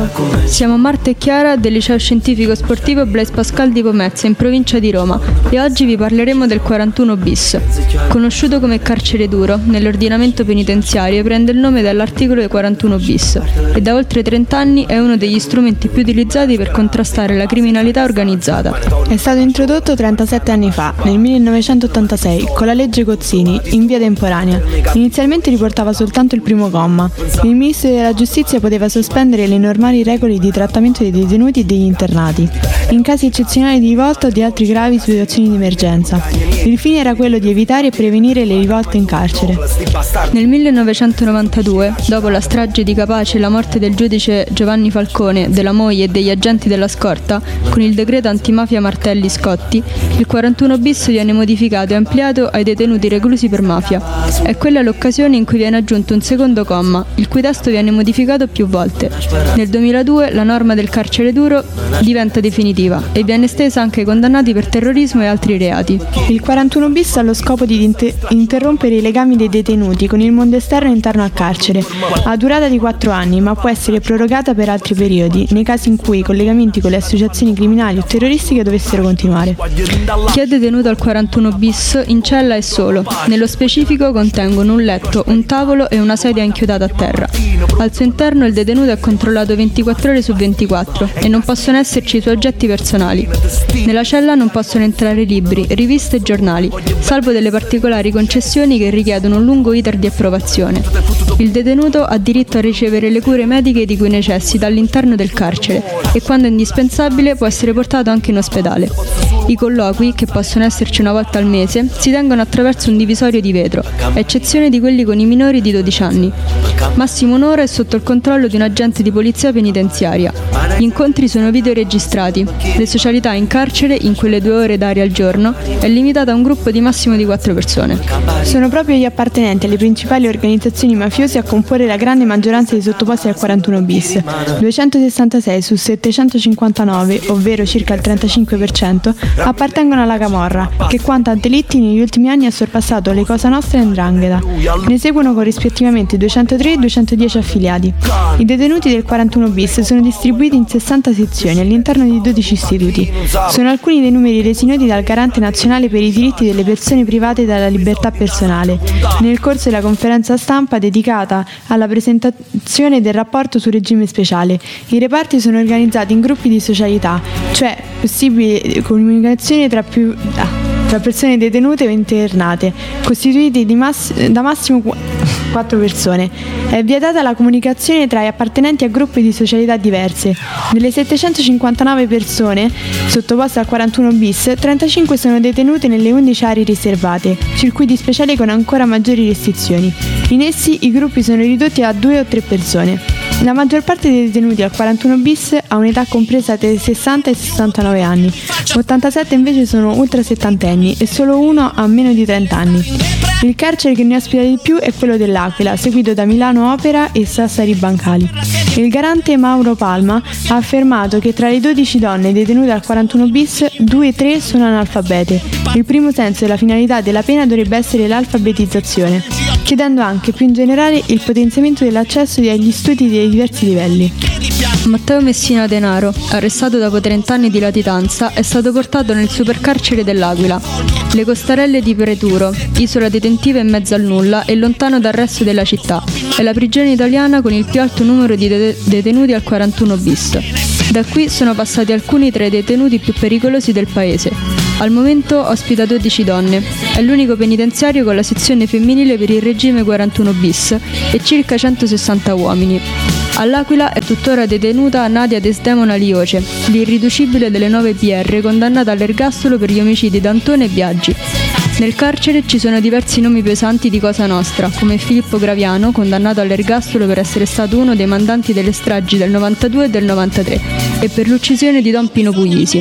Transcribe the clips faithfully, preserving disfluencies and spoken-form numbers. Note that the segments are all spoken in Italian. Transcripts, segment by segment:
Siamo Marta e Chiara del Liceo Scientifico Sportivo Blaise Pascal di Pomezia in provincia di Roma e oggi vi parleremo del quarantuno bis. Conosciuto come carcere duro, nell'ordinamento penitenziario prende il nome dall'articolo quarantuno bis e da oltre trenta anni è uno degli strumenti più utilizzati per contrastare la criminalità organizzata. È stato introdotto trentasette anni fa, nel millenovecentottantasei, con la legge Gozzini, in via temporanea. Inizialmente riportava soltanto il primo comma. Il Ministro della Giustizia poteva sospendere le normali regole di trattamento dei detenuti e degli internati, in casi eccezionali di rivolta o di altre gravi situazioni di emergenza. Il fine era quello di evitare e prevenire le rivolte in carcere. Nel millenovecentonovantadue, dopo la strage di Capaci e la morte del giudice Giovanni Falcone, della moglie e degli agenti della scorta, con il decreto antimafia Martelli-Scotti, il quarantuno bis viene modificato e ampliato ai detenuti reclusi per mafia. È quella l'occasione in cui viene aggiunto un secondo comma, il cui testo viene modificato più volte. Nel duemiladue la norma del carcere duro diventa definitiva e viene estesa anche ai condannati per terrorismo e altri reati. Il quarantuno bis ha lo scopo di inter- interrompere i legami dei detenuti con il mondo esterno interno al carcere. Ha durata di quattro anni, ma può essere prorogata per altri periodi, nei casi in cui i collegamenti con le associazioni criminali o terroristiche dovessero continuare. Chi è detenuto al quarantuno bis in cella è solo. Nello specifico contengono un letto, un tavolo e una sedia inchiodata a terra. Al suo interno il detenuto è controllato ventiquattro ore su ventiquattro e non possono esserci i suoi oggetti personali. Nella cella non possono entrare libri, riviste e giornali, salvo delle particolari concessioni che richiedono un lungo iter di approvazione. Il detenuto ha diritto a ricevere le cure mediche di cui necessita all'interno del carcere e quando è indispensabile può essere portato anche in ospedale. I colloqui, che possono esserci una volta al mese, si tengono attraverso un divisorio di vetro, a eccezione di quelli con i minori di dodici anni. Massimo un'ora è sotto il controllo di un agente di polizia penitenziaria. Gli incontri sono videoregistrati. Le socialità in carcere, in quelle due ore d'aria al giorno, è limitata a un gruppo di massimo di quattro persone. Sono proprio gli appartenenti alle principali organizzazioni mafiose a comporre la grande maggioranza dei sottoposti al quarantuno bis. duecentosessantasei su settecentocinquantanove, ovvero circa il trentacinque per cento, appartengono alla Camorra, che quanto a delitti negli ultimi anni ha sorpassato le Cosa Nostra e 'Ndrangheta. Ne seguono corrispettivamente duecentotré e duecentodieci affiliati. I detenuti del quarantuno bis sono distribuiti in sessanta sezioni all'interno di dodici istituti. Sono alcuni dei numeri resi noti dal Garante Nazionale per i diritti delle persone private dalla libertà personale, nel corso della conferenza stampa dedicata alla presentazione del rapporto sul regime speciale. I reparti sono organizzati in gruppi di socialità, cioè possibile comunicazione tra più ah, tra persone detenute o internate, costituiti di mass- da massimo quattro persone. È vietata la comunicazione tra gli appartenenti a gruppi di socialità diverse. Delle settecentocinquantanove persone sottoposte al quarantuno bis, trentacinque sono detenute nelle undici aree riservate, circuiti speciali con ancora maggiori restrizioni. In essi i gruppi sono ridotti a due o tre persone. La maggior parte dei detenuti al quarantuno bis ha un'età compresa tra i sessanta e i sessantanove anni, ottantasette invece sono ultrasettantenni e solo uno ha meno di trenta anni. Il carcere che ne ospita di più è quello dell'Aquila, seguito da Milano Opera e Sassari Bancali. Il garante Mauro Palma ha affermato che tra le dodici donne detenute al quarantuno bis, due o tre sono analfabete. Il primo senso della finalità della pena dovrebbe essere l'alfabetizzazione, chiedendo anche più in generale il potenziamento dell'accesso agli studi dei diversi livelli. Matteo Messina Denaro, arrestato dopo trenta anni di latitanza, è stato portato nel supercarcere dell'Aquila. Le Costarelle di Preturo, isola detentiva in mezzo al nulla e lontano dal resto della città, è la prigione italiana con il più alto numero di de- detenuti al quarantuno bis. Da qui sono passati alcuni tra i detenuti più pericolosi del paese. Al momento ospita dodici donne. È l'unico penitenziario con la sezione femminile per il regime quarantuno bis e circa centosessanta uomini. All'Aquila è tuttora detenuta Nadia Desdemona Lioce, l'irriducibile delle nove P R, condannata all'ergastolo per gli omicidi d'Antone e Biaggi. Nel carcere ci sono diversi nomi pesanti di Cosa Nostra, come Filippo Graviano, condannato all'ergastolo per essere stato uno dei mandanti delle stragi del novantadue e del novantatré, e per l'uccisione di Don Pino Puglisi.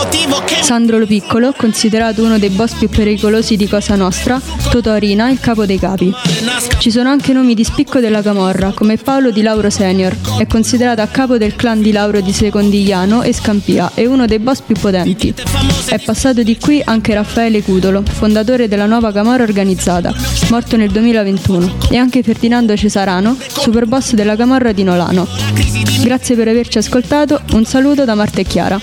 Sandro Lo Piccolo, considerato uno dei boss più pericolosi di Cosa Nostra, Totò Riina, il capo dei capi. Ci sono anche nomi di spicco della Camorra, come Paolo Di Lauro Senior, è considerato a capo del clan Di Lauro di Secondigliano e Scampia, e uno dei boss più potenti. È passato di qui anche Raffaele Cutolo, fondatore fondatore della nuova camorra organizzata, morto nel duemilaventuno, e anche Ferdinando Cesarano, superboss della camorra di Nolano. Grazie per averci ascoltato, un saluto da Marta e Chiara.